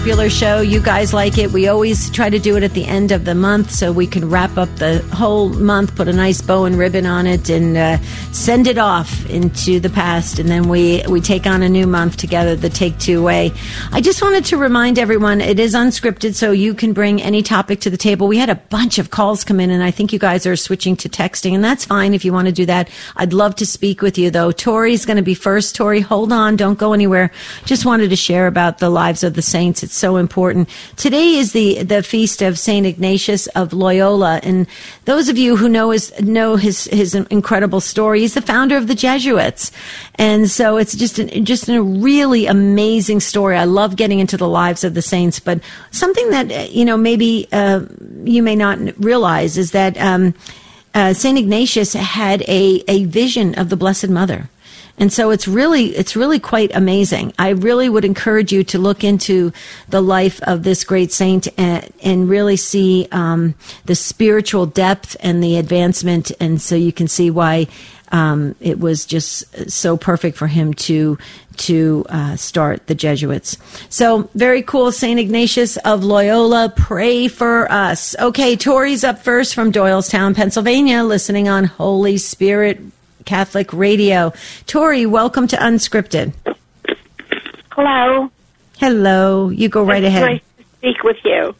Popular show. You guys like it. We always try to do it at the end of the month so we can wrap up the whole month, put a nice bow and ribbon on it, and send it off into the past. And then we take on a new month together, the Take Two way. I just wanted to remind everyone it is unscripted, so you can bring any topic to the table. We had a bunch of calls come in, and I think you guys are switching to texting, and that's fine if you want to do that. I'd love to speak with you, though. Tori's going to be first. Tori, hold on. Don't go anywhere. Just wanted to share about the lives of the saints. It's so important. Today is the feast of Saint Ignatius of Loyola, and those of you who know his incredible story, he's the founder of the Jesuits, and so it's just a really amazing story. I love getting into the lives of the saints, but something that maybe you may not realize is that Saint Ignatius had a vision of the Blessed Mother. And so it's really quite amazing. I really would encourage you to look into the life of this great saint and really see the spiritual depth and the advancement. And so you can see why it was just so perfect for him to start the Jesuits. So very cool. St. Ignatius of Loyola, pray for us. Okay, Tori's up first from Doylestown, Pennsylvania, listening on Holy Spirit Catholic Radio. Tori, welcome to Unscripted. Hello. Hello. You go right ahead. Nice to speak with you.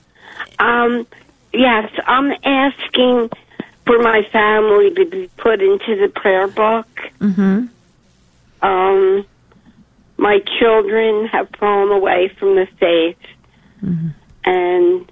Yes, I'm asking for my family to be put into the prayer book. Mm-hmm. My children have fallen away from the faith, mm-hmm. and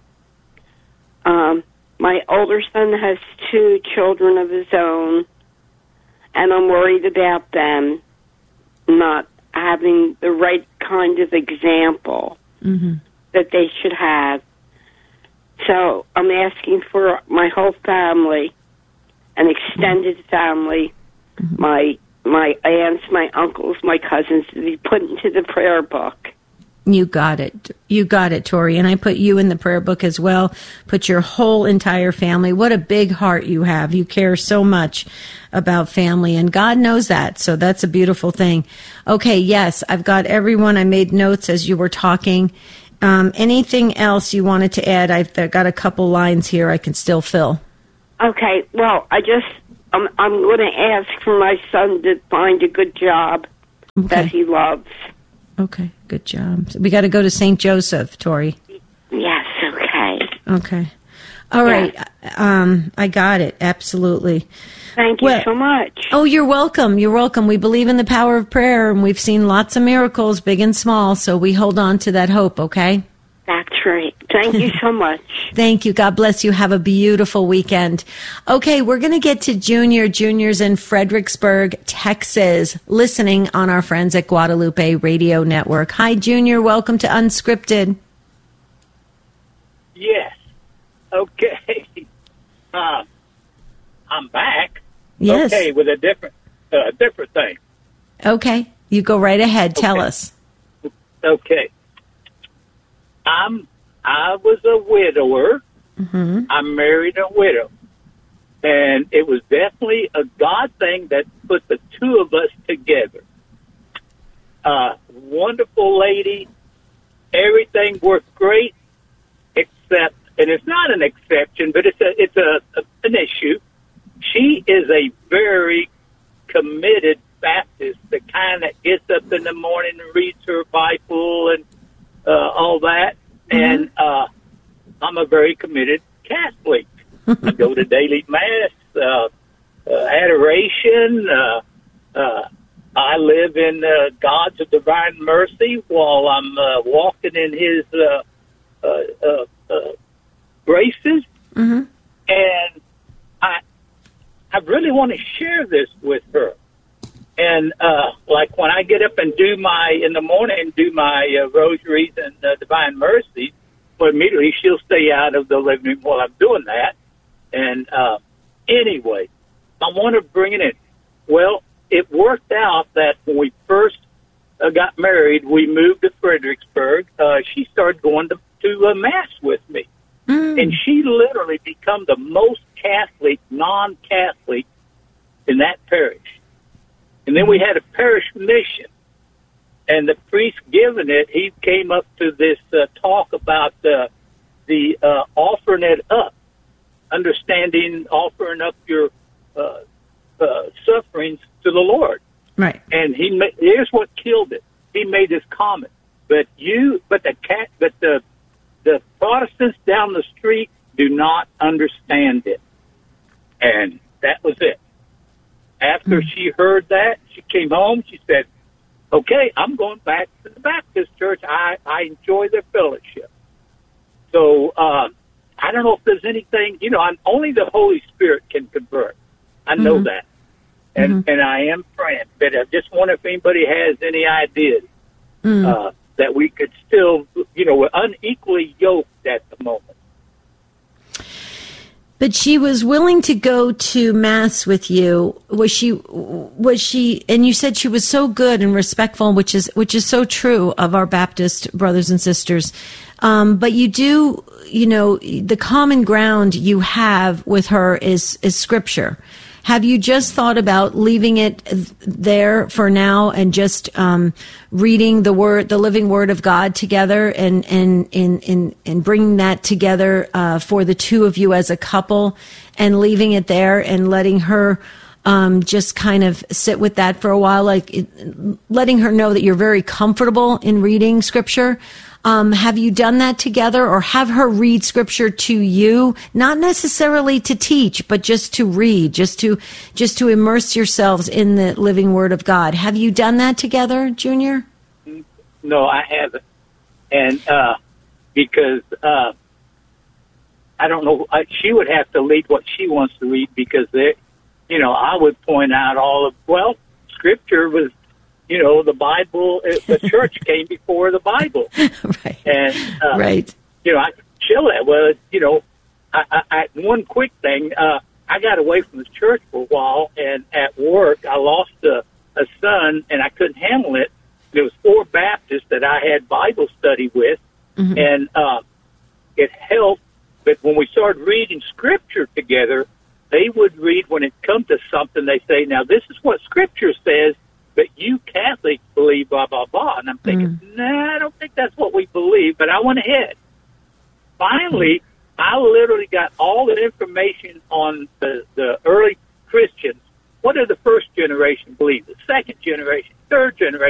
my older son has 2 children of his own. And I'm worried about them not having the right kind of example mm-hmm. that they should have. So I'm asking for my whole family, an extended family, mm-hmm. my aunts, my uncles, my cousins, to be put into the prayer book. You got it. You got it, Tori. And I put you in the prayer book as well. Put your whole entire family. What a big heart you have. You care so much about family, and God knows that. So that's a beautiful thing. Okay, yes, I've got everyone. I made notes as you were talking. Anything else you wanted to add? I've got a couple lines here I can still fill. Okay, well, I'm going to ask for my son to find a good job that he loves. Okay, good job. We got to go to St. Joseph, Tori. Yes, okay. Okay. All right. I got it. Absolutely. Thank you so much. Oh, you're welcome. You're welcome. We believe in the power of prayer, and we've seen lots of miracles, big and small, so we hold on to that hope, okay? That's right. Thank you so much. Thank you. God bless you. Have a beautiful weekend. Okay, we're going to get to Junior. Junior's in Fredericksburg, Texas, listening on our friends at Guadalupe Radio Network. Hi, Junior. Welcome to Unscripted. Yes. Okay. I'm back. Yes. Okay, with a different thing. Okay. You go right ahead. Tell Okay. us. Okay. I was a widower. Mm-hmm. I married a widow. And it was definitely a God thing that put the two of us together. Wonderful lady. Everything worked great, except, and it's not an exception, but it's an issue. She is a very committed Baptist, the kind that gets up in the morning and reads her Bible and all that. Mm-hmm. And I'm a very committed Catholic. I go to daily mass, adoration. I live in God's divine mercy while I'm walking in His graces. Mm-hmm. And I really want to share this with her. And like when I get up and in the morning, do my rosaries and divine mercy, well, immediately she'll stay out of the living room while I'm doing that. And anyway, I want to bring it in. Well, it worked out that when we first got married, we moved to Fredericksburg. She started going to Mass with me. Mm. And she literally became the most Catholic, non-Catholic in that parish. And then we had a parish mission. And the priest giving it, he came up to this talk about the offering it up, offering up your sufferings to the Lord. Right. And here's what killed it. He made this comment, but the Protestants down the street do not understand it. And that was it. After she heard that, she came home. She said, okay, I'm going back to the Baptist church. I enjoy their fellowship. So I don't know if there's anything, only the Holy Spirit can convert. I know that. And I am praying. But I just wonder if anybody has any ideas that we could still, we're unequally yoked at the moment. But she was willing to go to Mass with you. Was she, and you said she was so good and respectful, which is so true of our Baptist brothers and sisters. But you do, the common ground you have with her is Scripture. Have you just thought about leaving it there for now and just reading the living Word of God together, and bringing that together for the two of you as a couple, and leaving it there and letting her just kind of sit with that for a while, letting her know that you're very comfortable in reading Scripture? Have you done that together, or have her read Scripture to you, not necessarily to teach, but just to read, just to immerse yourselves in the living Word of God? Have you done that together, Junior? No, I haven't. And because I don't know, she would have to lead what she wants to read, because I would point out Scripture was, the Bible, the church came before the Bible. Right. And, right. I chill that. Well, I one quick thing, I got away from the church for a while, and at work, I lost a son, and I couldn't handle it. There was 4 Baptists that I had Bible study with, and it helped. But when we started reading Scripture together, they would read, when it comes to something, they say, now this is what Scripture says, but you Catholics believe blah, blah, blah. And I'm thinking, I don't think that's what we believe, but I went ahead. Finally, I literally got all the information on the early Christians. What did the first generation believe? The second generation, third generation?